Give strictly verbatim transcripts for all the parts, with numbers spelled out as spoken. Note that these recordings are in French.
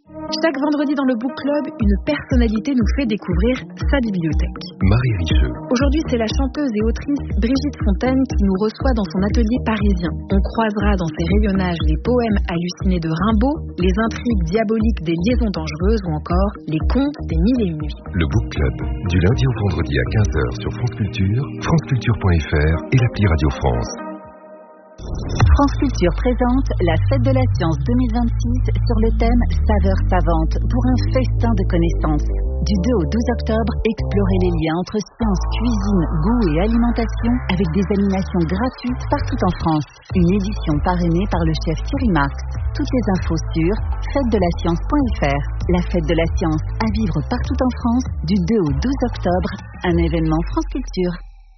Chaque vendredi dans le Book Club, une personnalité nous fait découvrir sa bibliothèque. Marie Richeux. Aujourd'hui, c'est la chanteuse et autrice Brigitte Fontaine qui nous reçoit dans son atelier parisien. On croisera dans ses rayonnages les poèmes hallucinés de Rimbaud, les intrigues diaboliques des liaisons dangereuses ou encore les contes des mille et une nuits. Le Book Club, du lundi au vendredi à quinze heures sur France Culture, franceculture point f r et l'appli Radio France. France Culture présente la Fête de la Science deux mille vingt-six sur le thème Saveurs savantes pour un festin de connaissances. Du deux au douze octobre, explorez les liens entre science, cuisine, goût et alimentation avec des animations gratuites partout en France. Une édition parrainée par le chef Thierry Marx. Toutes les infos sur fête de la science point f r. La Fête de la Science à vivre partout en France du deux au douze octobre. Un événement France Culture.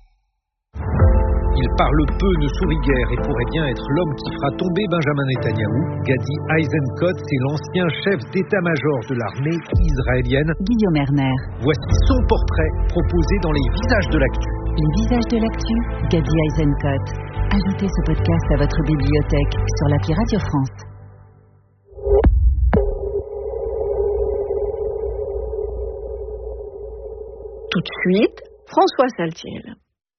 Il parle peu, ne sourit guère et pourrait bien être l'homme qui fera tomber Benjamin Netanyahou. Gadi Eisenkot, c'est l'ancien chef d'état-major de l'armée israélienne. Guillaume Erner. Voici son portrait proposé dans les visages de l'actu. Les visages de l'actu, Gadi Eisenkot. Ajoutez ce podcast à votre bibliothèque sur l'appli Radio France. Tout de suite, François Saltiel.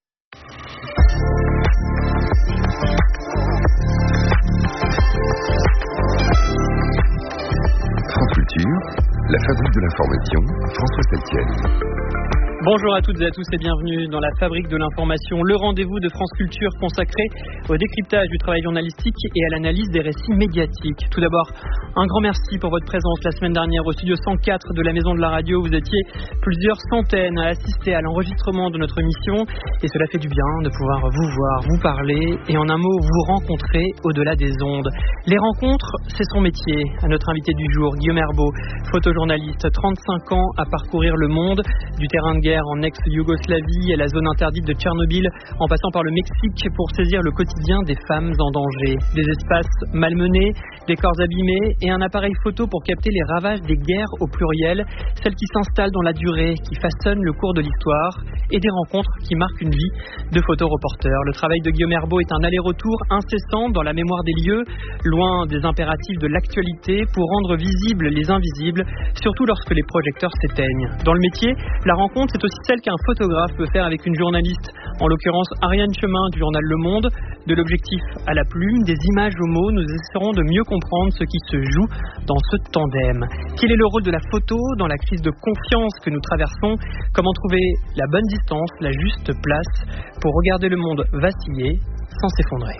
France Culture, la fabrique de l'information, François Saltiel. Bonjour à toutes et à tous et bienvenue dans la Fabrique de l'information, le rendez-vous de France Culture consacré au décryptage du travail journalistique et à l'analyse des récits médiatiques. Tout d'abord, un grand merci pour votre présence la semaine dernière au studio cent quatre de la Maison de la Radio. Vous étiez plusieurs centaines à assister à l'enregistrement de notre émission et cela fait du bien de pouvoir vous voir, vous parler et en un mot vous rencontrer au-delà des ondes. Les rencontres, c'est son métier. À notre invité du jour, Guillaume Herbeau, photojournaliste, trente-cinq ans à parcourir le monde, du terrain de guerre en ex-Yougoslavie et la zone interdite de Tchernobyl, en passant par le Mexique pour saisir le quotidien des femmes en danger. Des espaces malmenés, des corps abîmés et un appareil photo pour capter les ravages des guerres au pluriel, celles qui s'installent dans la durée, qui façonnent le cours de l'histoire, et des rencontres qui marquent une vie de photoreporter. Le travail de Guillaume Herbeau est un aller-retour incessant dans la mémoire des lieux, loin des impératifs de l'actualité, pour rendre visibles les invisibles, surtout lorsque les projecteurs s'éteignent. Dans le métier, la rencontre, c'est aussi celle qu'un photographe peut faire avec une journaliste, en l'occurrence Ariane Chemin du journal Le Monde. De l'objectif à la plume, des images aux mots, nous essaierons de mieux comprendre ce qui se joue dans ce tandem. Quel est le rôle de la photo dans la crise de confiance que nous traversons? Comment trouver la bonne distance, la juste place pour regarder le monde vaciller sans s'effondrer?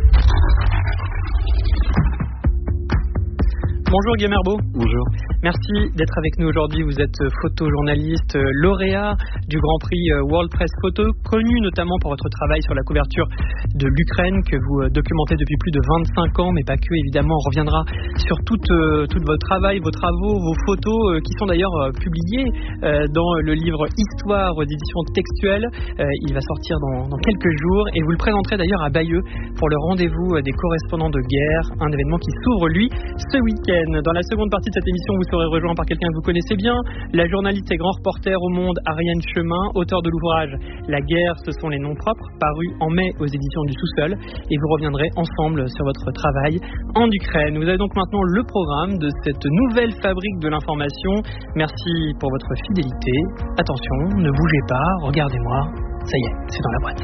Bonjour Guillaume Herbeau. Bonjour. Merci d'être avec nous aujourd'hui. Vous êtes photojournaliste, lauréat du Grand Prix World Press Photo, connu notamment pour votre travail sur la couverture de l'Ukraine que vous documentez depuis plus de vingt-cinq ans, mais pas que, évidemment. On reviendra sur tout, euh, tout votre travail, vos travaux, vos photos euh, qui sont d'ailleurs euh, publiées euh, dans le livre Histoire aux éditions textuelles. Euh, il va sortir dans, dans quelques jours et vous le présenterez d'ailleurs à Bayeux pour le rendez-vous des correspondants de guerre, un événement qui s'ouvre lui ce week-end. Dans la seconde partie de cette émission, vous serez rejoint par quelqu'un que vous connaissez bien, la journaliste et grand reporter au Monde Ariane Chemin, auteur de l'ouvrage La guerre, ce sont les noms propres, paru en mai aux éditions du Sous-Sol, et vous reviendrez ensemble sur votre travail en Ukraine. Vous avez donc maintenant le programme de cette nouvelle fabrique de l'information. Merci pour votre fidélité. Attention, ne bougez pas, regardez-moi, ça y est, c'est dans la boîte.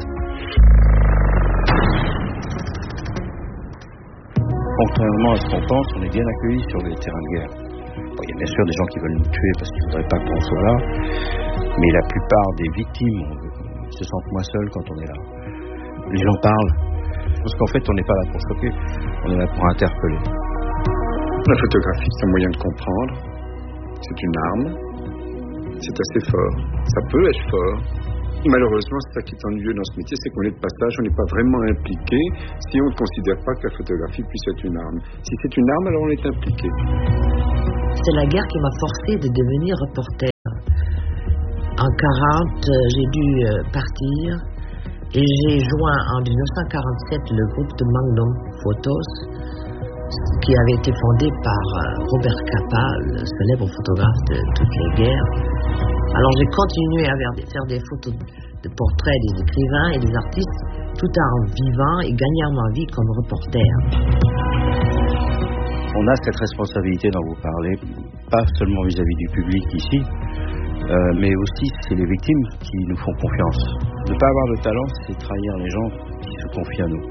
Contrairement à ce qu'on pense, on est bien accueillis sur les terrains de guerre. Bon, il y a bien sûr des gens qui veulent nous tuer parce qu'ils ne voudraient pas qu'on soit là, mais la plupart des victimes se sentent moins seuls quand on est là. Les gens parlent, parce qu'en fait on n'est pas là pour choquer, on est là pour interpeller. La photographie, c'est un moyen de comprendre, c'est une arme, c'est assez fort, ça peut être fort. Malheureusement, c'est ça qui est ennuyeux dans ce métier, c'est qu'on est de passage, on n'est pas vraiment impliqué si on ne considère pas que la photographie puisse être une arme. Si c'est une arme, alors on est impliqué. C'est la guerre qui m'a forcé de devenir reporter. En quarante, j'ai dû partir et j'ai joint en dix-neuf cent quarante-sept le groupe de Magnum Photos qui avait été fondé par Robert Capa, le célèbre photographe de toutes les guerres. Alors j'ai continué à faire des photos de portraits des écrivains et des artistes tout en vivant et gagnant ma vie comme reporter. On on a cette responsabilité dont vous parlez, pas seulement vis-à-vis du public ici, euh, mais aussi c'est les victimes qui nous font confiance. Ne pas avoir de talent, c'est trahir les gens qui se confient à nous.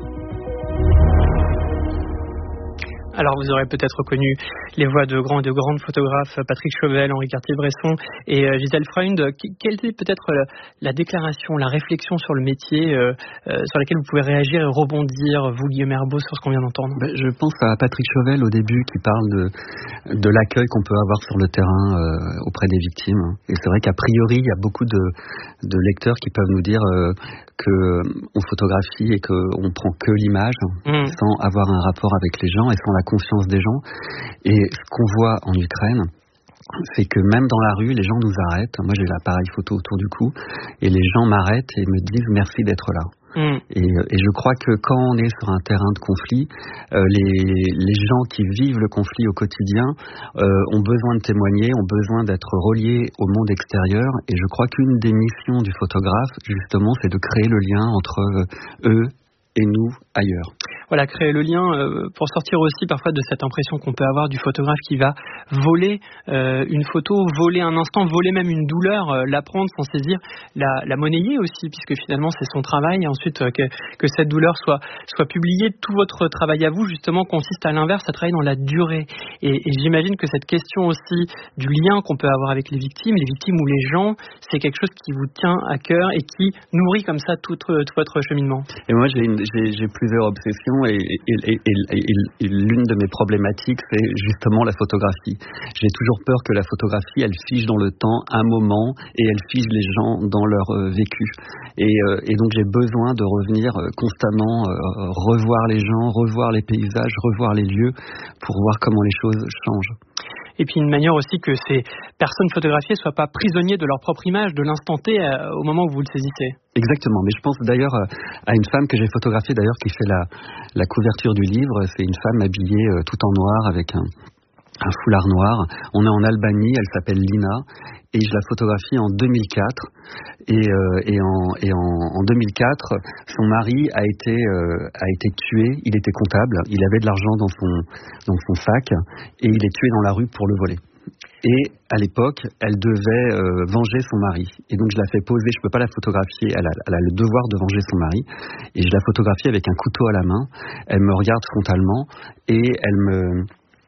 Alors vous aurez peut-être reconnu les voix de grands et de grandes photographes, Patrick Chauvel, Henri Cartier-Bresson et euh, Gisèle Freund. Quelle est peut-être la, la déclaration, la réflexion sur le métier euh, euh, sur laquelle vous pouvez réagir et rebondir, vous Guillaume Herbeau, sur ce qu'on vient d'entendre? ben, Je pense à Patrick Chauvel au début qui parle de, de l'accueil qu'on peut avoir sur le terrain euh, auprès des victimes. Et c'est vrai qu'a priori, il y a beaucoup de, de lecteurs qui peuvent nous dire euh, qu'on photographie et qu'on prend que l'image mmh. sans avoir un rapport avec les gens et sans la confiance des gens. Et ce qu'on voit en Ukraine, c'est que même dans la rue, les gens nous arrêtent. Moi, j'ai l'appareil photo autour du cou et les gens m'arrêtent et me disent merci d'être là. Mmh. Et, et je crois que quand on est sur un terrain de conflit, euh, les, les gens qui vivent le conflit au quotidien euh, ont besoin de témoigner, ont besoin d'être reliés au monde extérieur. Et je crois qu'une des missions du photographe, justement, c'est de créer le lien entre eux et nous ailleurs. Voilà, créer le lien euh, pour sortir aussi parfois de cette impression qu'on peut avoir du photographe qui va voler euh, une photo, voler un instant, voler même une douleur, euh, la prendre sans saisir, la, la monnayer aussi, puisque finalement c'est son travail. Et ensuite euh, que, que cette douleur soit, soit publiée. Tout votre travail à vous, justement, consiste à l'inverse, à travailler dans la durée. Et, et j'imagine que cette question aussi du lien qu'on peut avoir avec les victimes, les victimes ou les gens, c'est quelque chose qui vous tient à cœur et qui nourrit comme ça tout, tout votre cheminement. Et moi, j'ai, une, j'ai, j'ai plusieurs obsessions. Et, et, et, et, et, et l'une de mes problématiques, c'est justement la photographie. J'ai toujours peur que la photographie, elle fige dans le temps un moment et elle fige les gens dans leur euh, vécu. Et, euh, et donc j'ai besoin de revenir euh, constamment, euh, revoir les gens, revoir les paysages, revoir les lieux pour voir comment les choses changent. Et puis une manière aussi que ces personnes photographiées ne soient pas prisonniers de leur propre image, de l'instant T euh, au moment où vous le saisissez. Exactement, mais je pense d'ailleurs euh, à une femme que j'ai photographiée d'ailleurs qui fait la, la couverture du livre. C'est une femme habillée euh, tout en noir avec un, un foulard noir. On est en Albanie, elle s'appelle Lina et je la photographie en deux mille quatre. Et, euh, et, en, et en, en deux mille quatre, son mari a été, euh, a été tué. Il était comptable, il avait de l'argent dans son, dans son sac et il est tué dans la rue pour le voler. Et à l'époque, elle devait euh, venger son mari. Et donc je la fais poser, je ne peux pas la photographier, elle a, elle a le devoir de venger son mari. Et je la photographie avec un couteau à la main. Elle me regarde frontalement et elle me...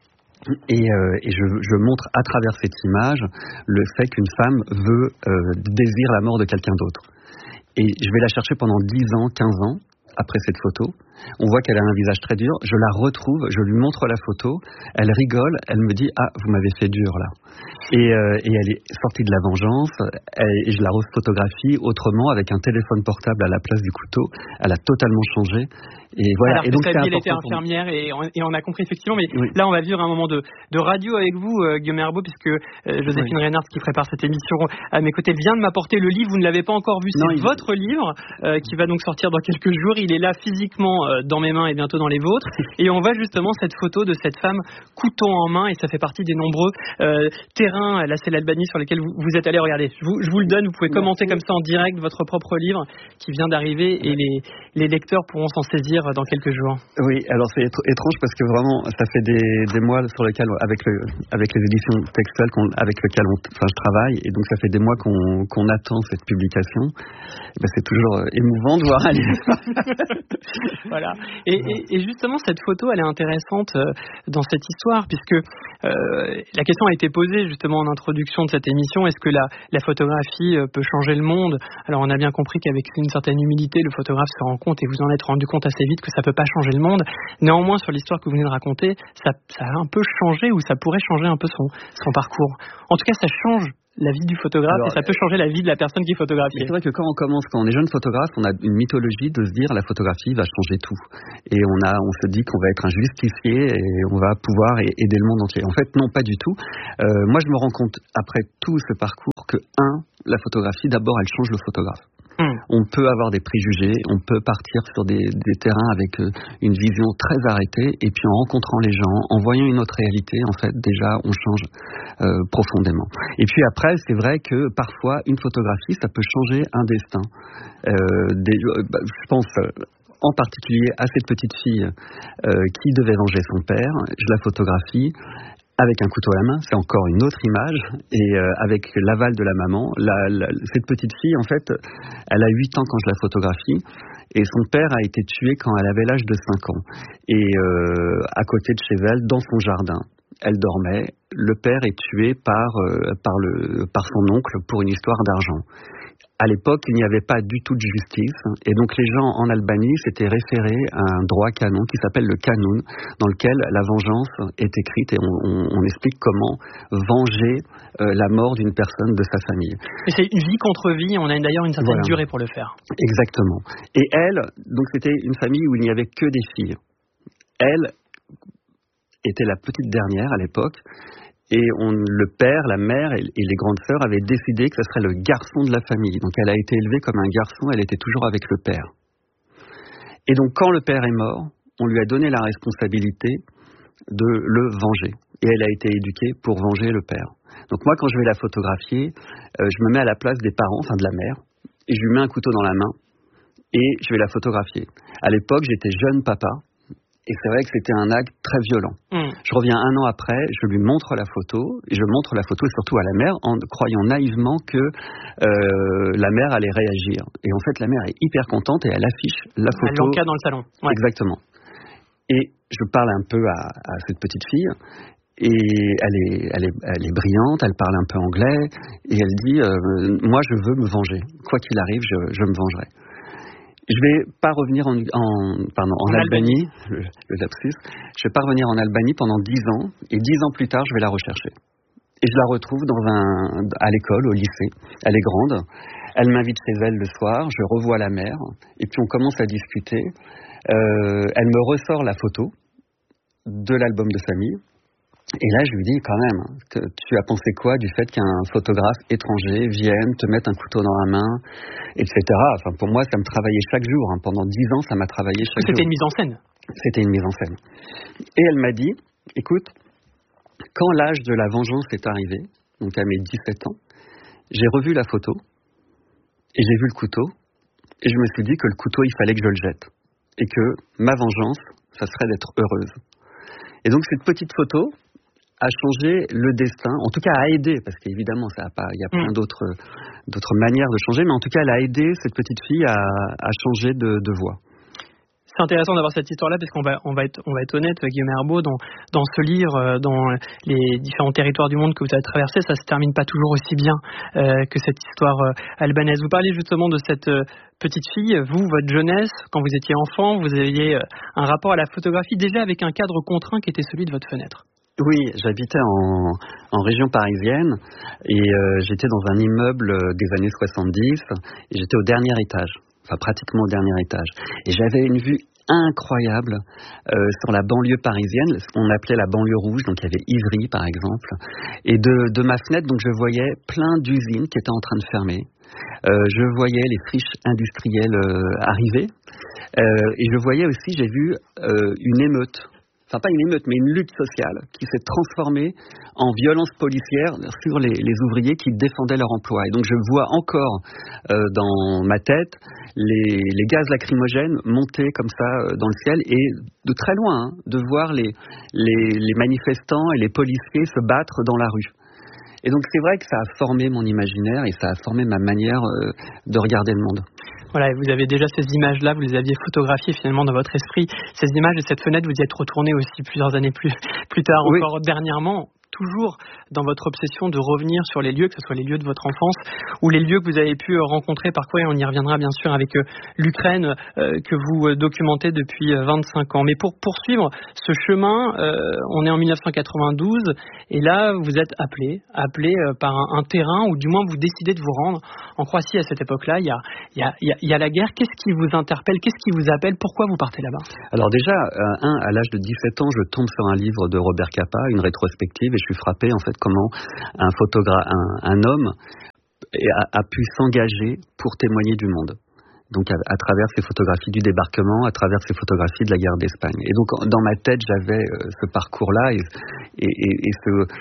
Et, euh, et je, je montre à travers cette image le fait qu'une femme veut, euh, désire la mort de quelqu'un d'autre. Et je vais la chercher pendant dix ans, quinze ans après cette photo. On voit qu'elle a un visage très dur. Je la retrouve, je lui montre la photo. Elle rigole, elle me dit « Ah, vous m'avez fait dur là ». Et, euh, et elle est sortie de la vengeance. Elle, et je la rephotographie autrement avec un téléphone portable à la place du couteau. Elle a totalement changé. Et voilà. Alors et donc que c'est elle était infirmière et on, et on a compris effectivement. Mais oui. Là, on va vivre un moment de, de radio avec vous, euh, Guillaume Herbeau, puisque euh, Joséphine oui. Reynard, qui prépare cette émission à mes côtés, vient de m'apporter le livre. Vous ne l'avez pas encore vu. C'est non, votre il... livre euh, qui va donc sortir dans quelques jours. Il est là physiquement euh, dans mes mains et bientôt dans les vôtres. Et on voit justement cette photo de cette femme couteau en main et ça fait partie des nombreux euh, terrains. Là, c'est l'Albanie sur lesquels vous, vous êtes allé. Regardez, je vous, je vous le donne. Vous pouvez commenter comme ça en direct votre propre livre qui vient d'arriver et les, les lecteurs pourront s'en saisir dans quelques jours. Oui, alors c'est étrange parce que vraiment, ça fait des, des mois sur lesquels, avec, le, avec les éditions textuelles qu'on, avec lesquelles on, enfin, je travaille, et donc ça fait des mois qu'on, qu'on attend cette publication. Ben, c'est toujours émouvant de voir un livre. Voilà. Et, et, et justement, cette photo, elle est intéressante dans cette histoire, puisque euh, la question a été posée justement en introduction de cette émission, est-ce que la, la photographie peut changer le monde? Alors on a bien compris qu'avec une certaine humilité, le photographe se rend compte, et vous en êtes rendu compte assez vite, que ça peut pas changer le monde. Néanmoins, sur l'histoire que vous venez de raconter, ça, ça a un peu changé, ou ça pourrait changer un peu son, son parcours. En tout cas, ça change la vie du photographe. Alors, et ça peut changer la vie de la personne qui photographie. C'est vrai que quand on commence, quand on est jeune photographe, on a une mythologie de se dire la photographie va changer tout. Et on a, on se dit qu'on va être un justicier et on va pouvoir aider le monde entier. En fait, non, pas du tout. Euh, moi, je me rends compte, après tout ce parcours, que un, la photographie, d'abord, elle change le photographe. Mmh. On peut avoir des préjugés, on peut partir sur des, des terrains avec euh, une vision très arrêtée, et puis en rencontrant les gens, en voyant une autre réalité, en fait, déjà, on change euh, profondément. Et puis après, c'est vrai que parfois, une photographie, ça peut changer un destin. Euh, des, bah, je pense... Euh, en particulier à cette petite fille euh, qui devait venger son père. Je la photographie avec un couteau à la main, c'est encore une autre image, et euh, avec l'aval de la maman. La, la, cette petite fille, en fait, elle a huit ans quand je la photographie, et son père a été tué quand elle avait l'âge de cinq ans. Et euh, à côté de chez elle, dans son jardin, elle dormait. Le père est tué par, euh, par, le, par son oncle pour une histoire d'argent. À l'époque, il n'y avait pas du tout de justice, et donc les gens en Albanie s'étaient référés à un droit canon qui s'appelle le Kanun, dans lequel la vengeance est écrite, et on, on, on explique comment venger euh, la mort d'une personne de sa famille. Et c'est une vie contre vie, on a d'ailleurs une certaine voilà. durée pour le faire. Exactement. Et elle, donc c'était une famille où il n'y avait que des filles. Elle était la petite dernière à l'époque, et on, le père, la mère et, et les grandes sœurs avaient décidé que ce serait le garçon de la famille. Donc elle a été élevée comme un garçon, elle était toujours avec le père. Et donc quand le père est mort, on lui a donné la responsabilité de le venger. Et elle a été éduquée pour venger le père. Donc moi, quand je vais la photographier, euh, je me mets à la place des parents, enfin de la mère, et je lui mets un couteau dans la main, et je vais la photographier. À l'époque, j'étais jeune papa, et c'est vrai que c'était un acte très violent. Mmh. Je reviens un an après, je lui montre la photo, et je montre la photo surtout à la mère, en croyant naïvement que euh, la mère allait réagir. Et en fait, la mère est hyper contente et elle affiche la photo. Elle l'encadre dans le salon. Ouais. Exactement. Et je parle un peu à, à cette petite fille, et elle est, elle, est, elle est brillante, elle parle un peu anglais, et elle dit euh, « Moi, je veux me venger. Quoi qu'il arrive, je, je me vengerai. » Je vais pas revenir en, en, pardon, en, en Albanie, Albanie. Le, le lapsus. Je vais pas revenir en Albanie pendant dix ans, et dix ans plus tard, je vais la rechercher. Et je la retrouve dans un, à l'école, au lycée. Elle est grande. Elle m'invite chez elle le soir. Je revois la mère, et puis on commence à discuter. Euh, elle me ressort la photo de l'album de famille. Et là, je lui dis quand même, que tu as pensé quoi du fait qu'un photographe étranger vienne te mettre un couteau dans la main, et cetera. Enfin, pour moi, ça me travaillait chaque jour. Hein. Pendant dix ans, ça m'a travaillé chaque C'était jour. C'était une mise en scène. C'était une mise en scène. Et elle m'a dit, écoute, quand l'âge de la vengeance est arrivé, donc à mes dix-sept ans, j'ai revu la photo, et j'ai vu le couteau, et je me suis dit que le couteau, il fallait que je le jette. Et que ma vengeance, ça serait d'être heureuse. Et donc, cette petite photo a changé le destin, en tout cas a aidé, parce qu'évidemment ça a pas, il y a plein mmh. d'autres, d'autres manières de changer, mais en tout cas elle a aidé cette petite fille à, à changer de, de voie. C'est intéressant d'avoir cette histoire-là parce qu'on va, on va être, on va être honnête, Guillaume Herbault, dans, dans ce livre, dans les différents territoires du monde que vous avez traversés, ça se termine pas toujours aussi bien euh, que cette histoire euh, albanaise. Vous parlez justement de cette euh, petite fille, vous, votre jeunesse, quand vous étiez enfant, vous aviez euh, un rapport à la photographie déjà avec un cadre contraint qui était celui de votre fenêtre. Oui, j'habitais en, en région parisienne et euh, j'étais dans un immeuble des années soixante-dix et j'étais au dernier étage, enfin pratiquement au dernier étage. Et j'avais une vue incroyable euh, sur la banlieue parisienne, on appelait la banlieue rouge, donc il y avait Ivry par exemple. Et de, de ma fenêtre, donc je voyais plein d'usines qui étaient en train de fermer. Euh, je voyais les friches industrielles euh, arriver euh, et je voyais aussi, j'ai vu euh, une émeute. Enfin, pas une émeute, mais une lutte sociale qui s'est transformée en violence policière sur les, les ouvriers qui défendaient leur emploi. Et donc, je vois encore euh, dans ma tête les, les gaz lacrymogènes monter comme ça euh, dans le ciel et de très loin, hein, de voir les, les, les manifestants et les policiers se battre dans la rue. Et donc, c'est vrai que ça a formé mon imaginaire et ça a formé ma manière euh, de regarder le monde. Voilà, vous avez déjà ces images-là, vous les aviez photographiées finalement dans votre esprit. Ces images de cette fenêtre, vous y êtes retourné aussi plusieurs années plus, plus tard, oui. Encore dernièrement, toujours dans votre obsession de revenir sur les lieux, que ce soit les lieux de votre enfance ou les lieux que vous avez pu rencontrer parfois, et on y reviendra bien sûr avec l'Ukraine euh, que vous documentez depuis vingt-cinq ans. Mais pour poursuivre ce chemin, euh, on est en dix-neuf cent quatre-vingt-douze et là vous êtes appelé, appelé par un, un terrain où du moins vous décidez de vous rendre en Croatie à cette époque-là. Il y a, il y a, il y a, il y a la guerre. Qu'est-ce qui vous interpelle? Qu'est-ce qui vous appelle? Pourquoi vous partez là-bas? Alors déjà, euh, un, à l'âge de dix-sept ans, je tombe sur un livre de Robert Capa, une rétrospective, et je suis frappé en fait comment un photographe, un, un homme a, a pu s'engager pour témoigner du monde. Donc à, à travers ces photographies du débarquement, à travers ces photographies de la guerre d'Espagne. Et donc dans ma tête, j'avais euh, ce parcours-là et, et, et, et ce,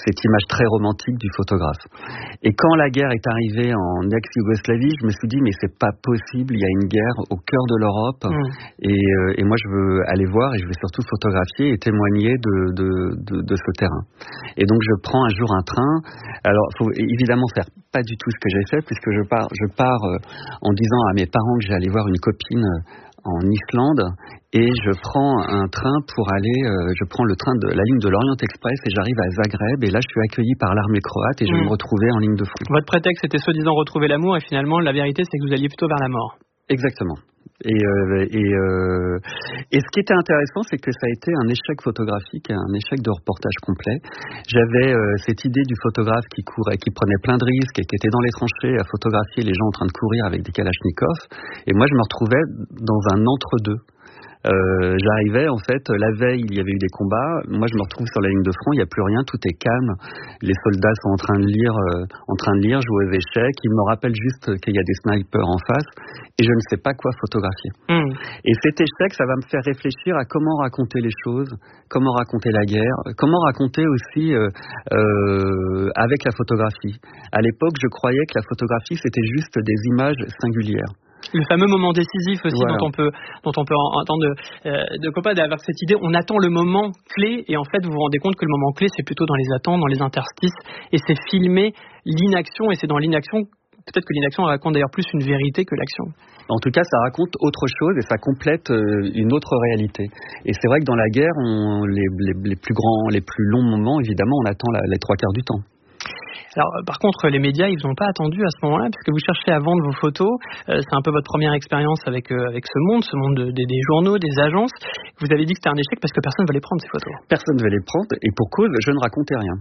cette image très romantique du photographe. Et quand la guerre est arrivée en ex-Yougoslavie, je me suis dit mais c'est pas possible, il y a une guerre au cœur de l'Europe mmh. et, euh, et moi je veux aller voir et je veux surtout photographier et témoigner de, de, de, de ce terrain. Et donc je prends un jour un train. Alors faut évidemment faire pas du tout ce que j'ai fait puisque je pars, je pars euh, en disant à mes parents que j'allais voir une copine euh, en Islande et je prends un train pour aller, euh, je prends le train de la ligne de l'Orient Express et j'arrive à Zagreb et là je suis accueilli par l'armée croate et je mmh. vais me retrouver en ligne de front. Votre prétexte était soi-disant retrouver l'amour et finalement la vérité c'est que vous alliez plutôt vers la mort. Exactement. Et, euh, et, euh, et ce qui était intéressant, c'est que ça a été un échec photographique, un échec de reportage complet. J'avais euh, cette idée du photographe qui courait, qui prenait plein de risques et qui était dans les tranchées à photographier les gens en train de courir avec des kalachnikovs. Et moi, je me retrouvais dans un entre-deux. Euh, j'arrivais en fait, la veille il y avait eu des combats, moi je me retrouve sur la ligne de front, il n'y a plus rien, tout est calme, les soldats sont en train de lire, euh, en train de lire, jouer aux échecs, ils me rappellent juste qu'il y a des snipers en face et je ne sais pas quoi photographier. Mmh. Et cet échec, ça va me faire réfléchir à comment raconter les choses, comment raconter la guerre, comment raconter aussi euh, euh, avec la photographie. À l'époque, je croyais que la photographie c'était juste des images singulières. Le fameux moment décisif aussi voilà. dont on peut dont on peut entendre de, euh, de Copa d'avoir cette idée, on attend le moment clé et en fait vous vous rendez compte que le moment clé c'est plutôt dans les attentes, dans les interstices et c'est filmer l'inaction et c'est dans l'inaction, peut-être que l'inaction raconte d'ailleurs plus une vérité que l'action. En tout cas, ça raconte autre chose et ça complète une autre réalité. Et c'est vrai que dans la guerre, on, les, les, les plus grands, les plus longs moments, évidemment, on attend la, les trois quarts du temps. Alors, par contre, les médias, ils n'ont pas attendu à ce moment-là, puisque vous cherchez à vendre vos photos. Euh, c'est un peu votre première expérience avec euh, avec ce monde, ce monde de, de, des journaux, des agences. Vous avez dit que c'était un échec parce que personne ne veut les prendre, ces photos. Personne ne veut les prendre, et pour cause, je ne racontais rien.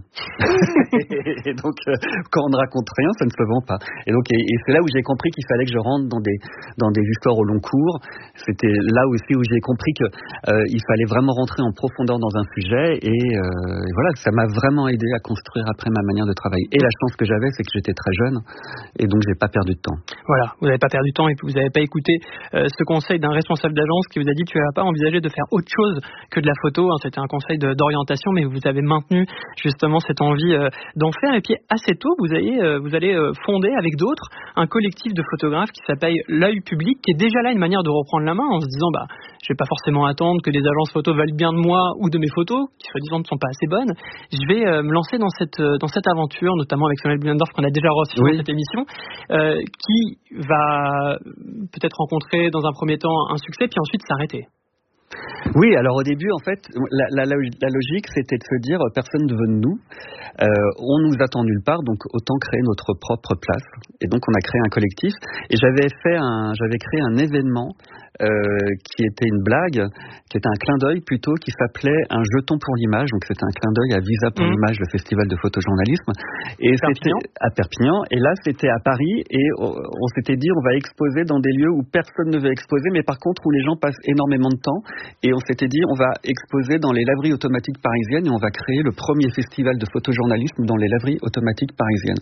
et donc, euh, quand on ne raconte rien, ça ne se vend pas. Et donc, et, et c'est là où j'ai compris qu'il fallait que je rentre dans des dans des histoires au long cours. C'était là aussi où j'ai compris que euh, il fallait vraiment rentrer en profondeur dans un sujet, et, euh, et voilà, ça m'a vraiment aidé à construire après ma manière de travailler. Et la chance que j'avais, c'est que j'étais très jeune et donc j'ai pas perdu de temps. Voilà, vous n'avez pas perdu de temps et vous n'avez pas écouté euh, ce conseil d'un responsable d'agence qui vous a dit tu n'as pas envisagé de faire autre chose que de la photo. Hein, c'était un conseil de, d'orientation, mais vous avez maintenu justement cette envie euh, d'en faire. Et puis assez tôt, vous allez, euh, vous allez euh, fonder avec d'autres un collectif de photographes qui s'appelle L'œil public, qui est déjà là une manière de reprendre la main en se disant bah je vais pas forcément attendre que des agences photo veulent bien de moi ou de mes photos qui soi-disant ne sont pas assez bonnes. Je vais euh, me lancer dans cette euh, dans cette aventure, notamment avec Samuel Blendorf qu'on a déjà reçu oui. dans cette émission, euh, qui va peut-être rencontrer dans un premier temps un succès puis ensuite s'arrêter. Oui, alors au début, en fait, la, la, la logique, c'était de se dire, personne ne veut de nous, euh, on nous attend nulle part, donc autant créer notre propre place. Et donc, on a créé un collectif, et j'avais fait un, j'avais créé un événement euh, qui était une blague, qui était un clin d'œil plutôt, qui s'appelait un jeton pour l'image. Donc, c'était un clin d'œil à Visa pour mmh. l'image, le festival de photojournalisme. Et Perpignan. C'était à Perpignan, et là, c'était à Paris, et on, on s'était dit, on va exposer dans des lieux où personne ne veut exposer, mais par contre où les gens passent énormément de temps. Et on s'était dit, on va exposer dans les laveries automatiques parisiennes et on va créer le premier festival de photojournalisme dans les laveries automatiques parisiennes.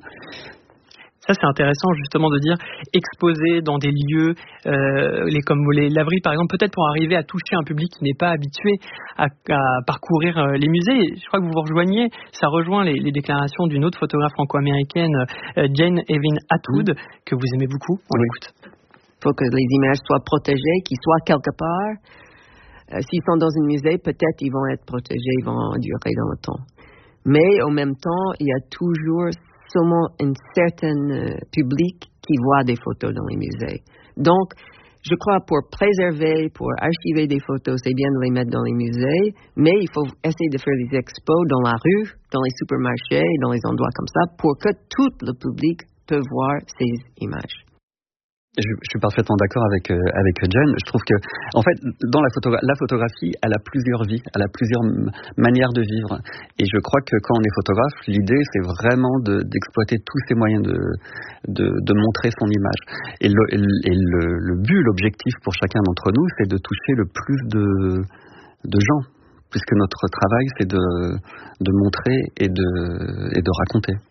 Ça, c'est intéressant justement de dire exposer dans des lieux euh, les, comme les laveries par exemple, peut-être pour arriver à toucher un public qui n'est pas habitué à, à parcourir euh, les musées. Je crois que vous vous rejoignez, ça rejoint les, les déclarations d'une autre photographe franco-américaine, euh, Jane Evin Atwood, mmh. que vous aimez beaucoup. On oui. l'écoute. Il faut que les images soient protégées, qu'ils soient quelque part. Euh, s'ils sont dans un musée, peut-être ils vont être protégés, ils vont durer dans le temps. Mais en même temps, il y a toujours seulement un certain euh, public qui voit des photos dans les musées. Donc, je crois pour préserver, pour archiver des photos, c'est bien de les mettre dans les musées, mais il faut essayer de faire des expos dans la rue, dans les supermarchés, dans les endroits comme ça, pour que tout le public peut voir ces images. Je, je suis parfaitement d'accord avec euh, avec Jen. Je trouve que, en fait, dans la, photogra- la photographie, elle a plusieurs vies, elle a plusieurs m- manières de vivre. Et je crois que quand on est photographe, l'idée, c'est vraiment de, d'exploiter tous ces moyens de, de, de montrer son image. Et, le, et le, le but, l'objectif pour chacun d'entre nous, c'est de toucher le plus de, de gens, puisque notre travail, c'est de, de montrer et de, et de raconter.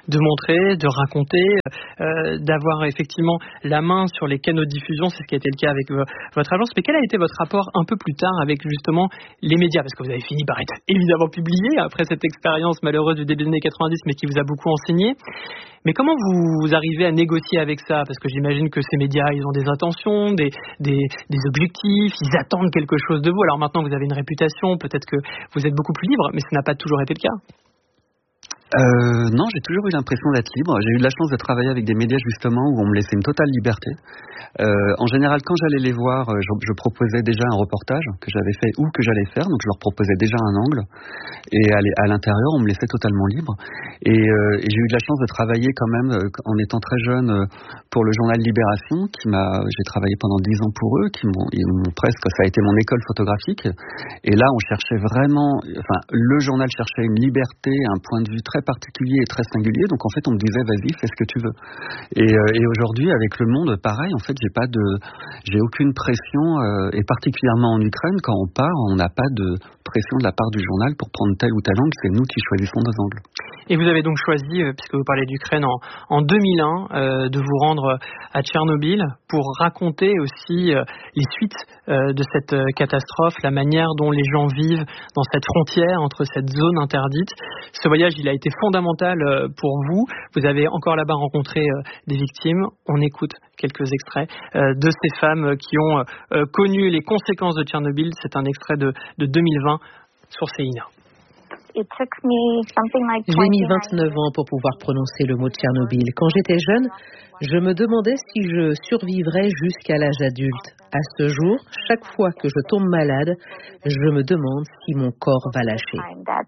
de montrer, de raconter, euh, d'avoir effectivement la main sur les canaux de diffusion. C'est ce qui a été le cas avec euh, votre agence. Mais quel a été votre rapport un peu plus tard avec justement les médias? Parce que vous avez fini par être évidemment publié après cette expérience malheureuse du début des années quatre-vingt-dix, mais qui vous a beaucoup enseigné. Mais comment vous arrivez à négocier avec ça? Parce que j'imagine que ces médias, ils ont des intentions, des, des, des objectifs, ils attendent quelque chose de vous. Alors maintenant, vous avez une réputation, peut-être que vous êtes beaucoup plus libre, mais ça n'a pas toujours été le cas. Euh, non, j'ai toujours eu l'impression d'être libre. J'ai eu de la chance de travailler avec des médias justement où on me laissait une totale liberté. Euh, en général, quand j'allais les voir, je, je proposais déjà un reportage que j'avais fait ou que j'allais faire, donc je leur proposais déjà un angle. Et à, à l'intérieur, on me laissait totalement libre. Et, euh, et j'ai eu de la chance de travailler quand même euh, en étant très jeune euh, pour le journal Libération, qui m'a, j'ai travaillé pendant dix ans pour eux, qui m'ont, ils m'ont presque, ça a été mon école photographique. Et là, on cherchait vraiment, enfin, le journal cherchait une liberté, un point de vue très particulier et très singulier, donc en fait on me disait vas-y, fais ce que tu veux. Et, euh, et aujourd'hui avec le Monde, pareil, en fait j'ai pas de, j'ai aucune pression euh, et particulièrement en Ukraine, quand on part, on n'a pas de pression de la part du journal pour prendre tel ou tel angle, c'est nous qui choisissons nos angles. Et vous avez donc choisi, euh, puisque vous parlez d'Ukraine, en, en deux mille un, euh, de vous rendre à Tchernobyl pour raconter aussi euh, les suites euh, de cette euh, catastrophe, la manière dont les gens vivent dans cette frontière entre cette zone interdite. Ce voyage, il a été fondamental euh, pour vous. Vous avez encore là-bas rencontré euh, des victimes. On écoute quelques extraits euh, de ces femmes qui ont euh, connu les conséquences de Tchernobyl. C'est un extrait de, de deux mille vingt sur C I N A. J'ai mis vingt-neuf ans pour pouvoir prononcer le mot Tchernobyl. Quand j'étais jeune, je me demandais si je survivrais jusqu'à l'âge adulte. À ce jour, chaque fois que je tombe malade, je me demande si mon corps va lâcher.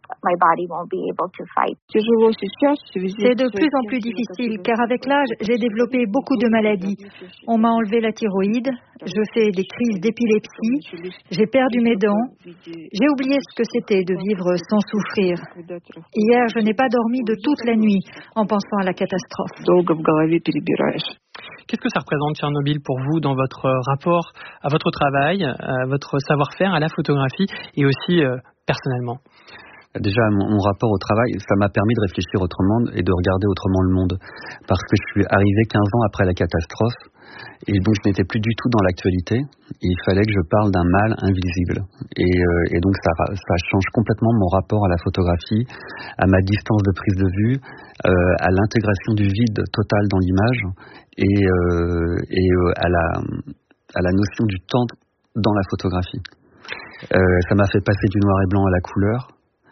C'est de plus en plus difficile car avec l'âge, j'ai développé beaucoup de maladies. On m'a enlevé la thyroïde, je fais des crises d'épilepsie, j'ai perdu mes dents. J'ai oublié ce que c'était de vivre sans souffrir. Hier, je n'ai pas dormi de toute la nuit en pensant à la catastrophe. Qu'est-ce que ça représente Tchernobyl pour vous dans votre rapport à votre travail, à votre savoir-faire, à la photographie et aussi euh, personnellement? Déjà, mon, mon rapport au travail, ça m'a permis de réfléchir autrement et de regarder autrement le monde. Parce que je suis arrivé quinze ans après la catastrophe et donc je n'étais plus du tout dans l'actualité. Il fallait que je parle d'un mal invisible. Et, euh, et donc ça, ça change complètement mon rapport à la photographie, à ma distance de prise de vue, euh, à l'intégration du vide total dans l'image et, euh, et euh, à, la, à la notion du temps dans la photographie. Euh, ça m'a fait passer du noir et blanc à la couleur.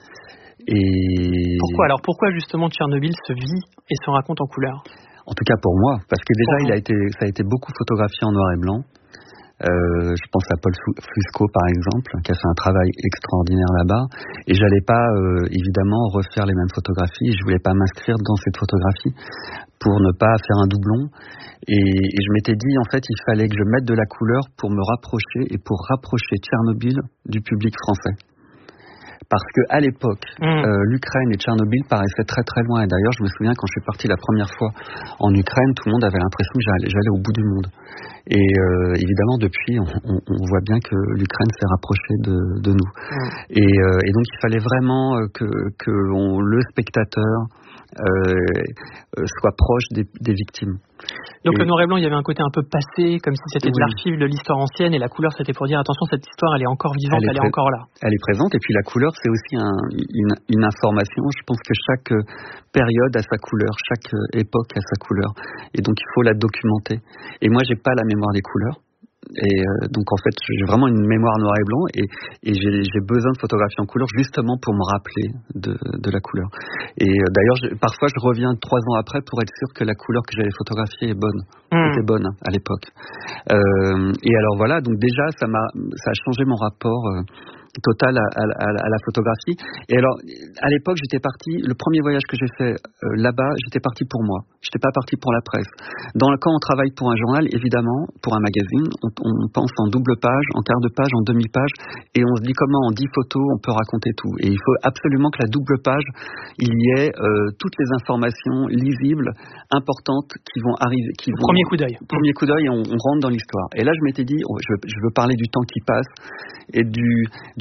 Et pourquoi alors pourquoi justement Tchernobyl se vit et se raconte en couleur? En tout cas pour moi, parce que déjà il a été, ça a été beaucoup photographié en noir et blanc. Euh, je pense à Paul Fusco par exemple, qui a fait un travail extraordinaire là-bas. Et j'allais pas euh, évidemment refaire les mêmes photographies. Je voulais pas m'inscrire dans cette photographie pour ne pas faire un doublon. Et, et je m'étais dit en fait il fallait que je mette de la couleur pour me rapprocher et pour rapprocher Tchernobyl du public français. Parce qu'à l'époque, mmh. euh, l'Ukraine et Tchernobyl paraissaient très très loin. Et d'ailleurs, je me souviens quand je suis parti la première fois en Ukraine, tout le monde avait l'impression que j'allais, j'allais au bout du monde. Et euh, évidemment, depuis, on, on, on voit bien que l'Ukraine s'est rapprochée de, de nous. Mmh. Et, euh, et donc, il fallait vraiment que, que on, le spectateur euh, soit proche des, des victimes. Donc et... le noir et blanc, il y avait un côté un peu passé, comme si c'était oui. de l'archive de l'histoire ancienne, et la couleur, c'était pour dire attention, cette histoire, elle est encore vivante, elle est, elle est pré... encore là. Elle est présente, et puis la couleur, c'est aussi un, une, une information. Je pense que chaque période a sa couleur, chaque époque a sa couleur, et donc il faut la documenter. Et moi, j'ai pas la mémoire des couleurs. Et euh, donc en fait j'ai vraiment une mémoire noir et blanc et, et j'ai, j'ai besoin de photographier en couleur justement pour me rappeler de, de la couleur. Et euh, d'ailleurs je, parfois je reviens trois ans après pour être sûr que la couleur que j'avais photographiée est bonne, mmh. était bonne à l'époque. Euh, et alors voilà, donc déjà ça m'a ça a changé mon rapport euh, total à, à, à la photographie. Et alors à l'époque j'étais parti, le premier voyage que j'ai fait euh, là-bas, j'étais parti pour moi, j'étais pas parti pour la presse. Dans, quand on travaille pour un journal, évidemment, pour un magazine, on, on pense en double page, en quart de page, en demi-page, et on se dit comment en dix photos on peut raconter tout. Et il faut absolument que la double page, il y ait euh, toutes les informations lisibles, importantes, qui vont arriver. Qui vont, premier coup d'œil. Premier coup d'œil, et on, on rentre dans l'histoire. Et là je m'étais dit, oh, je, je veux parler du temps qui passe et du, du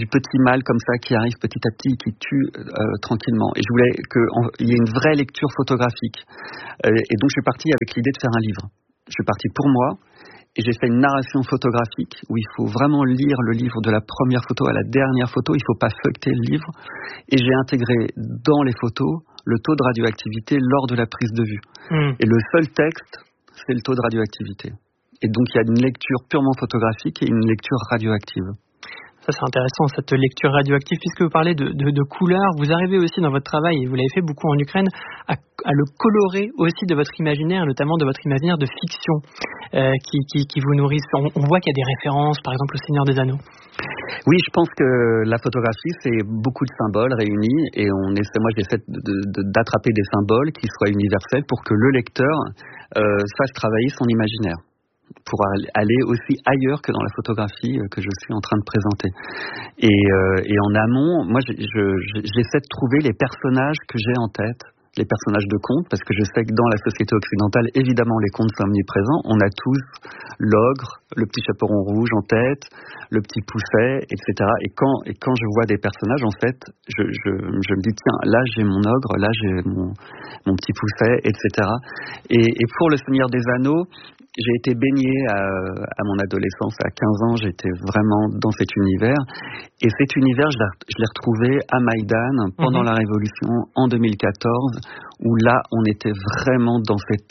du petit mal comme ça qui arrive petit à petit, qui tue euh, tranquillement. Et je voulais qu'il y ait une vraie lecture photographique. Euh, et donc je suis parti avec l'idée de faire un livre. Je suis parti pour moi. Et j'ai fait une narration photographique où il faut vraiment lire le livre de la première photo à la dernière photo. Il ne faut pas feuilleter le livre. Et j'ai intégré dans les photos le taux de radioactivité lors de la prise de vue. Mmh. Et le seul texte, c'est le taux de radioactivité. Et donc il y a une lecture purement photographique et une lecture radioactive. Ça, c'est intéressant, cette lecture radioactive. Puisque vous parlez de, de, de couleurs, vous arrivez aussi dans votre travail, et vous l'avez fait beaucoup en Ukraine, à, à le colorer aussi de votre imaginaire, notamment de votre imaginaire de fiction euh, qui, qui, qui vous nourrissent. On, on voit qu'il y a des références, par exemple, au Seigneur des Anneaux. Oui, je pense que la photographie, c'est beaucoup de symboles réunis, et on essaie, moi j'essaie de, de, d'attraper des symboles qui soient universels pour que le lecteur euh, fasse travailler son imaginaire, pour aller aussi ailleurs que dans la photographie que je suis en train de présenter. Et, euh, et en amont, moi, je, je, j'essaie de trouver les personnages que j'ai en tête, les personnages de contes, parce que je sais que dans la société occidentale, évidemment, les contes sont omniprésents. On a tous l'ogre, le petit chaperon rouge en tête, le petit pousset, et cetera. Et quand, et quand je vois des personnages, en fait, je, je, je me dis, tiens, là, j'ai mon ogre, là, j'ai mon, mon petit pousset, et cetera. Et, et pour Le Seigneur des Anneaux, j'ai été baigné à, à mon adolescence, à quinze ans, j'étais vraiment dans cet univers. Et cet univers, je l'ai, je l'ai retrouvé à Maïdan pendant mmh. la Révolution en deux mille quatorze, où là, on était vraiment dans cette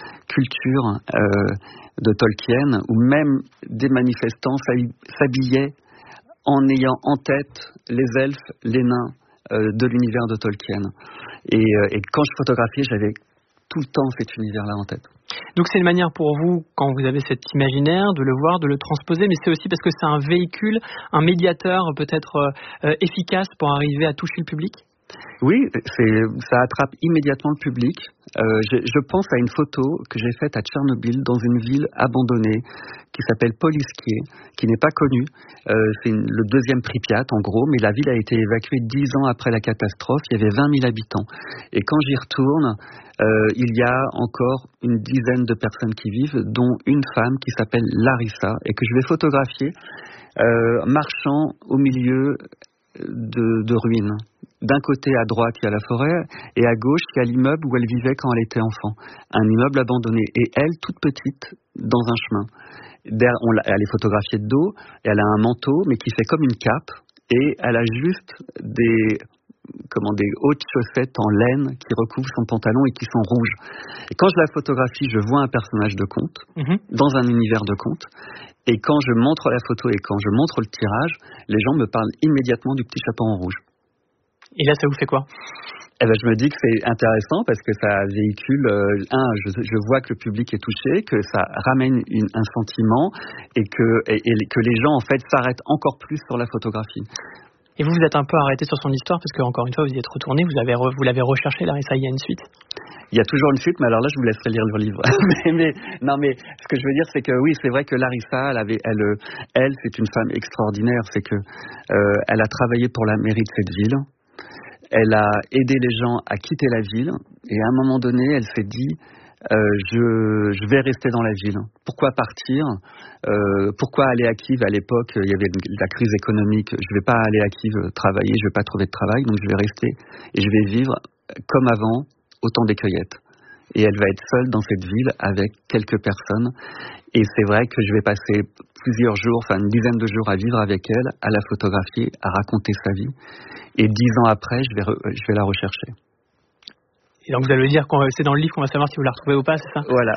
culture euh, de Tolkien, où même des manifestants s'habillaient en ayant en tête les elfes, les nains euh, de l'univers de Tolkien. Et, euh, et quand je photographiais, j'avais tout le temps cet univers-là en tête. Donc c'est une manière pour vous, quand vous avez cet imaginaire, de le voir, de le transposer, mais c'est aussi parce que c'est un véhicule, un médiateur peut-être euh, efficace pour arriver à toucher le public ? Oui, c'est, ça attrape immédiatement le public. Euh, je, je pense à une photo que j'ai faite à Tchernobyl, dans une ville abandonnée, qui s'appelle Polyskie, qui n'est pas connue. Euh, c'est une, le deuxième Pripyat, en gros, mais la ville a été évacuée dix ans après la catastrophe. Il y avait vingt mille habitants. Et quand j'y retourne, euh, il y a encore une dizaine de personnes qui vivent, dont une femme qui s'appelle Larissa, et que je vais photographier, euh, marchant au milieu de, de ruines. D'un côté, à droite, il y a la forêt, et à gauche, il y a l'immeuble où elle vivait quand elle était enfant. Un immeuble abandonné. Et elle, toute petite, dans un chemin. On l'a, elle est photographiée de dos, et elle a un manteau, mais qui fait comme une cape, et elle a juste des, comment, des hautes chaussettes en laine qui recouvrent son pantalon et qui sont rouges. Et quand je la photographie, je vois un personnage de conte, mm-hmm. dans un univers de conte. Et quand je montre la photo et quand je montre le tirage, les gens me parlent immédiatement du petit chaperon rouge. Et là, ça vous fait quoi ? Eh ben, je me dis que c'est intéressant parce que ça véhicule, euh, un, je, je vois que le public est touché, que ça ramène une, un sentiment et que, et, et que les gens, en fait, s'arrêtent encore plus sur la photographie. Et vous, vous êtes un peu arrêté sur son histoire parce qu'encore une fois, vous y êtes retourné, vous, avez re, vous l'avez recherché, Larissa, il y a une suite ? Il y a toujours une suite, mais alors là, je vous laisserai lire le livre. mais, mais, non, mais ce que je veux dire, c'est que oui, c'est vrai que Larissa, elle, avait, elle, elle c'est une femme extraordinaire. C'est que euh, elle a travaillé pour la mairie de cette ville. Elle a aidé les gens à quitter la ville et à un moment donné, elle s'est dit euh, je, je vais rester dans la ville. Pourquoi partir ? euh, Pourquoi aller à Kiev ? À l'époque, il y avait la crise économique. Je ne vais pas aller à Kiev travailler, je ne vais pas trouver de travail, donc je vais rester et je vais vivre comme avant, au temps des cueillettes. Et elle va être seule dans cette ville avec quelques personnes. Et c'est vrai que je vais passer plusieurs jours, enfin une dizaine de jours à vivre avec elle, à la photographier, à raconter sa vie. Et dix ans après, je vais, re, je vais la rechercher. Et donc vous allez dire que c'est dans le livre qu'on va savoir si vous la retrouvez ou pas, c'est ça ? Voilà.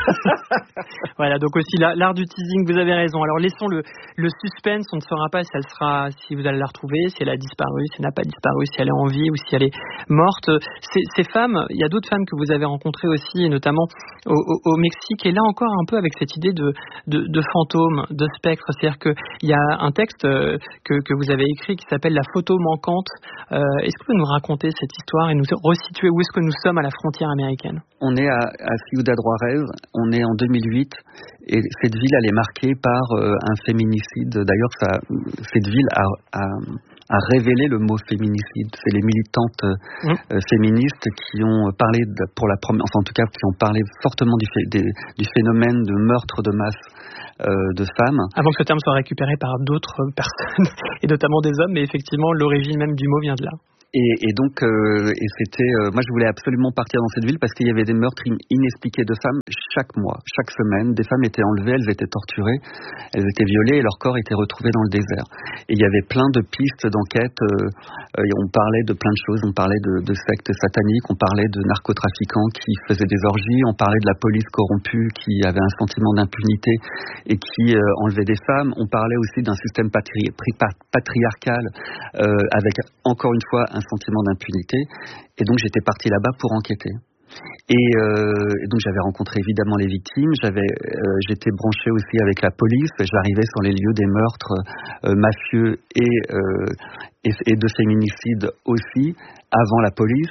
Voilà, donc aussi la, l'art du teasing, vous avez raison. Alors laissons le, le suspense, on ne saura pas si elle sera, si vous allez la retrouver, si elle a disparu, si elle n'a pas disparu, si elle est en vie ou si elle est morte. Ces, ces femmes, il y a d'autres femmes que vous avez rencontrées aussi, notamment au, au, au Mexique, et là encore un peu avec cette idée de, de, de fantôme, de spectre. C'est-à-dire qu'il y a un texte que, que vous avez écrit qui s'appelle La photo manquante. Euh, est-ce que vous pouvez nous raconter cette histoire et nous resituer où est-ce que nous sommes à la frontière américaine ? On est à, à Ciudad Juárez, on est en deux mille huit et cette ville elle est marquée par euh, un féminicide. D'ailleurs, ça, cette ville a, a, a révélé le mot féminicide. C'est les militantes mmh. euh, féministes qui ont parlé de, pour la première, enfin en tout cas qui ont parlé fortement du, fait, des, du phénomène de meurtre de masse euh, de femmes. Avant que ce terme soit récupéré par d'autres personnes et notamment des hommes, mais effectivement l'origine même du mot vient de là. Et, et donc, euh, et c'était, euh, moi je voulais absolument partir dans cette ville parce qu'il y avait des meurtres inexpliqués de femmes chaque mois, chaque semaine. Des femmes étaient enlevées, elles étaient torturées, elles étaient violées et leur corps était retrouvé dans le désert. Et il y avait plein de pistes d'enquête. Euh, euh, on parlait de plein de choses. On parlait de, de sectes sataniques, on parlait de narcotrafiquants qui faisaient des orgies, on parlait de la police corrompue qui avait un sentiment d'impunité et qui euh, enlevait des femmes. On parlait aussi d'un système patri- patriarcal euh, avec encore une fois un sentiment d'impunité, et donc j'étais parti là-bas pour enquêter. Et, euh, et donc j'avais rencontré évidemment les victimes, j'avais, euh, j'étais branché aussi avec la police, j'arrivais sur les lieux des meurtres euh, mafieux et, euh, et, et de féminicides aussi, avant la police.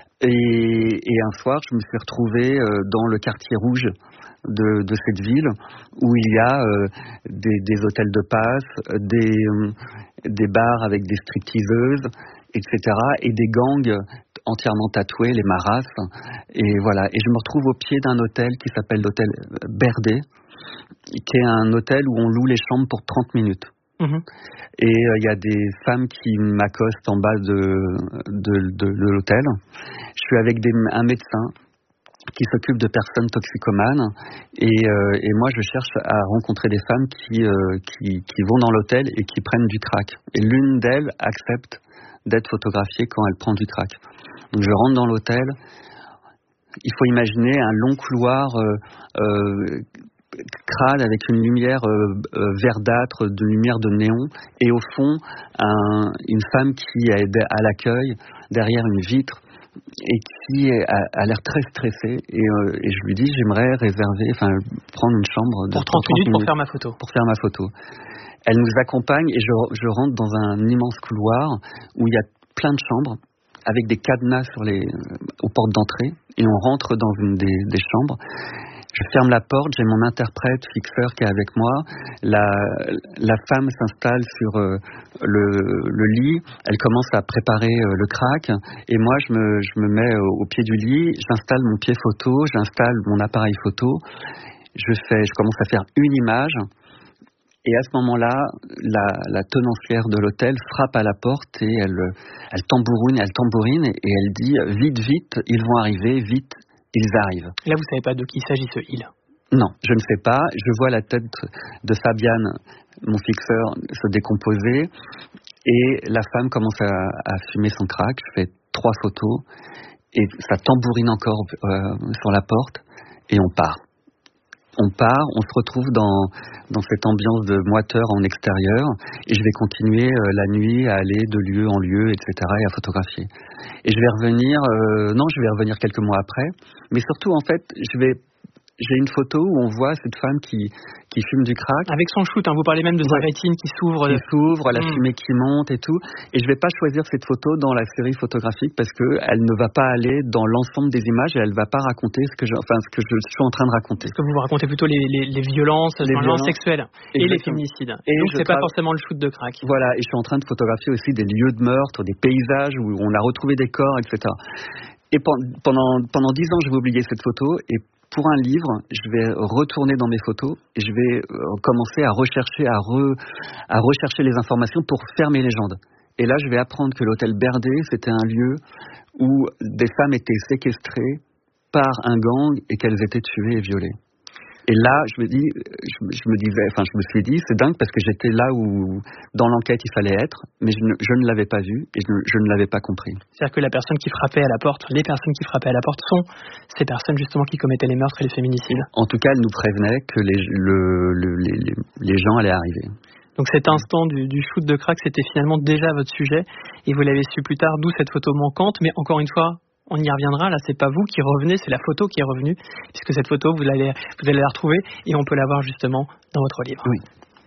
Et, et un soir, je me suis retrouvé euh, dans le quartier rouge de, de cette ville, où il y a euh, des, des hôtels de passe, des, euh, des bars avec des stripteaseuses, et cetera, et des gangs entièrement tatoués, les Maras, et voilà. Et je me retrouve au pied d'un hôtel qui s'appelle l'hôtel Berdé, qui est un hôtel où on loue les chambres pour trente minutes. Mmh. Et il euh, y a des femmes qui m'accostent en bas de, de, de, de l'hôtel. Je suis avec des, un médecin qui s'occupe de personnes toxicomanes, et, euh, et moi je cherche à rencontrer des femmes qui, euh, qui, qui vont dans l'hôtel et qui prennent du crack. Et l'une d'elles accepte d'être photographiée quand elle prend du crack. Donc je rentre dans l'hôtel, il faut imaginer un long couloir euh, euh, crade avec une lumière euh, euh, verdâtre, de lumière de néon, et au fond un, une femme qui est à l'accueil derrière une vitre et qui est, a, a l'air très stressée, et, euh, et je lui dis j'aimerais réserver, enfin prendre une chambre de pour trente minutes pour faire ma photo. Pour faire ma photo. Elle nous accompagne et je, je rentre dans un immense couloir où il y a plein de chambres avec des cadenas sur les, aux portes d'entrée, et on rentre dans une des, des chambres. Je ferme la porte, j'ai mon interprète fixeur qui est avec moi. La, la femme s'installe sur euh, le, le lit, elle commence à préparer euh, le crack, et moi je me, je me mets au, au pied du lit, j'installe mon pied photo, j'installe mon appareil photo, je, fais, je commence à faire une image. Et à ce moment-là, la, la tenancière de l'hôtel frappe à la porte et elle, elle tambourine, elle tambourine et elle dit « Vite, vite, ils vont arriver, vite, ils arrivent ». Là, vous savez pas de qui il s'agit, ce « il ». Non, je ne sais pas. Je vois la tête de Fabiane, mon fixeur, se décomposer, et la femme commence à, à fumer son crack. Je fais trois photos et ça tambourine encore euh, sur la porte, et on part. On part, on se retrouve dans, dans cette ambiance de moiteur en extérieur, et je vais continuer euh, la nuit à aller de lieu en lieu, et cetera, et à photographier. Et je vais revenir, euh, non, je vais revenir quelques mois après, mais surtout, en fait, je vais, j'ai une photo où on voit cette femme qui, qui fume du crack. Avec son shoot, hein, vous parlez même de sa rétine qui s'ouvre. Qui s'ouvre, la mmh. fumée qui monte et tout. Et je vais pas choisir cette photo dans la série photographique parce que elle ne va pas aller dans l'ensemble des images, et elle va pas raconter ce que je, enfin, ce que je suis en train de raconter. Parce que vous racontez plutôt les, les, les violences, les violences sexuelles et les féminicides. Et donc c'est pas tra... forcément le shoot de crack. Voilà, et je suis en train de photographier aussi des lieux de meurtre, des paysages où on a retrouvé des corps, et cetera. Et pendant, pendant dix ans, je vais oublier cette photo, et pour un livre, je vais retourner dans mes photos et je vais commencer à rechercher, à, re, à rechercher les informations pour faire mes légendes. Et là, je vais apprendre que l'hôtel Berdé, c'était un lieu où des femmes étaient séquestrées par un gang et qu'elles étaient tuées et violées. Et là, je me dis, je, je me disais, enfin, je me suis dit, c'est dingue parce que j'étais là où, dans l'enquête, il fallait être, mais je ne, je ne l'avais pas vu et je ne, je ne l'avais pas compris. C'est-à-dire que la personne qui frappait à la porte, les personnes qui frappaient à la porte sont ces personnes justement qui commettaient les meurtres et les féminicides. En tout cas, elles nous prévenaient que les, le, le, les, les, les gens allaient arriver. Donc cet instant du, du shoot de crack, c'était finalement déjà votre sujet, et vous l'avez su plus tard, d'où cette photo manquante, mais encore une fois, on y reviendra, là c'est pas vous qui revenez, c'est la photo qui est revenue, puisque cette photo vous allez, vous allez la retrouver et on peut la voir justement dans votre livre. Oui.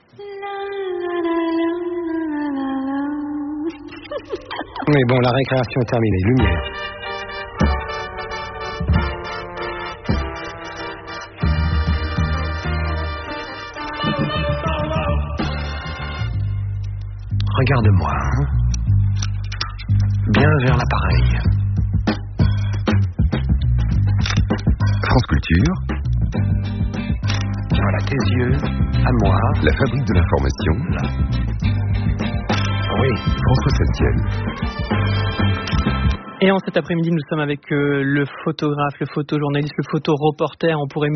Oui, bon, la récréation est terminée. Lumière. Regarde-moi, hein. bien vers l'appareil. France Culture. Voilà, tes yeux, à moi. La fabrique de l'information. Là. Oui, François Saltiel. Et en cet après-midi, nous sommes avec euh, le photographe, le photojournaliste, le photoreporter. On pourrait